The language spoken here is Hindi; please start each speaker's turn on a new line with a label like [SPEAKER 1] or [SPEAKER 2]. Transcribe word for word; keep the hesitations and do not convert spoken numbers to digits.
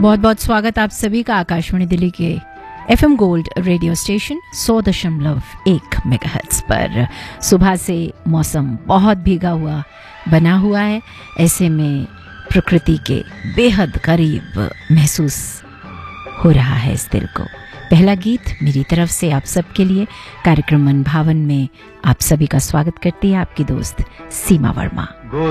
[SPEAKER 1] बहुत बहुत स्वागत आप सभी का आकाशवाणी दिल्ली के एफएम गोल्ड रेडियो स्टेशन सौ दशमलव एक मेगाहर्ट्ज पर। सुबह से मौसम बहुत भीगा हुआ बना हुआ है, ऐसे में प्रकृति के बेहद करीब महसूस हो रहा है इस दिल को। पहला गीत मेरी तरफ से आप सबके लिए कार्यक्रम मन भावन में आप सभी का स्वागत करती है आपकी दोस्त सीमा वर्मा।